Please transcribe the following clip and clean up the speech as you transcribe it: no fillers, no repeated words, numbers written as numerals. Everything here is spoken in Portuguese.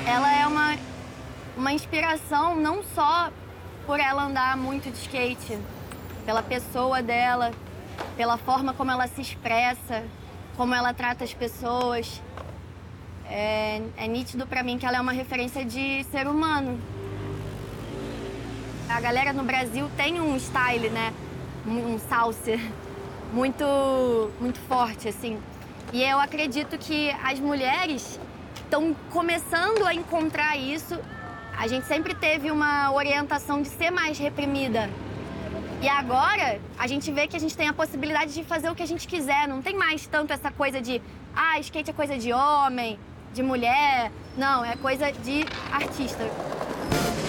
ela é uma inspiração não só por ela andar muito de skate, pela pessoa dela, pela forma como ela se expressa, como ela trata as pessoas. É nítido pra mim que ela é uma referência de ser humano. A galera no Brasil tem um style, né? Um salsa muito forte, assim. E eu acredito que as mulheres estão começando a encontrar isso. A gente sempre teve uma orientação de ser mais reprimida. E agora, a gente vê que a gente tem a possibilidade de fazer o que a gente quiser. Não tem mais tanto essa coisa de, skate é coisa de homem, de mulher. Não, é coisa de artista.